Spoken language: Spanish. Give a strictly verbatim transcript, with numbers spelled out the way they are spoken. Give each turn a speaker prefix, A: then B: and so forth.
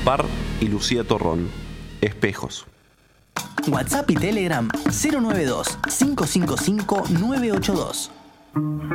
A: Gaspar y Lucía Torrón. Espejos.
B: WhatsApp y Telegram cero nueve dos, cinco cinco cinco, nueve ocho dos.